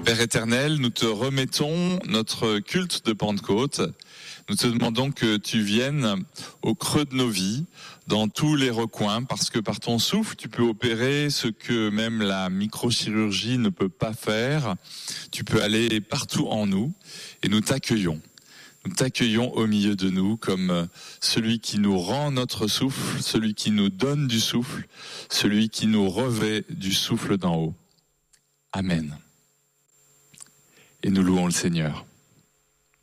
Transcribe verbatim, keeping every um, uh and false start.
Père éternel, nous te remettons notre culte de Pentecôte. Nous te demandons que tu viennes au creux de nos vies, dans tous les recoins, parce que par ton souffle, tu peux opérer ce que même la microchirurgie ne peut pas faire. Tu peux aller partout en nous et nous t'accueillons. Nous t'accueillons au milieu de nous comme celui qui nous rend notre souffle, celui qui nous donne du souffle, celui qui nous revêt du souffle d'en haut. Amen. Et nous louons le Seigneur.